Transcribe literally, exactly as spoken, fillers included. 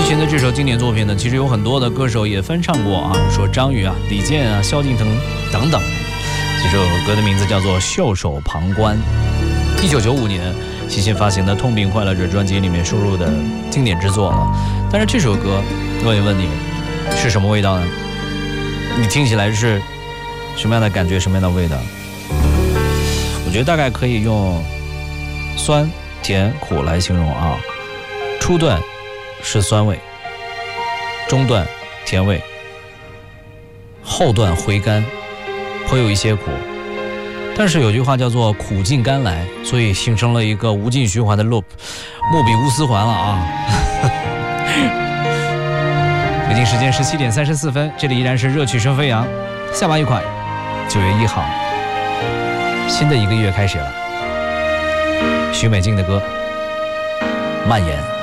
前的这首经典作品呢，其实有很多的歌手也翻唱过啊，说张宇啊、李健啊、萧敬腾等等。这首歌的名字叫做《袖手旁观》，一九九五年齐秦发行的《痛并快乐着》专辑里面收录的经典之作了。但是这首歌，问一问你，是什么味道呢？你听起来是什么样的感觉，什么样的味道？我觉得大概可以用酸、甜、苦来形容啊。初段是酸味，中段甜味，后段回甘，颇有一些苦。但是有句话叫做苦尽甘来，所以形成了一个无尽循环的 loop， 莫比乌斯环了啊。北京时间十七点三十四分，这里依然是热曲声飞扬，下巴愉快。九月一号，新的一个月开始了。许美静的歌蔓延。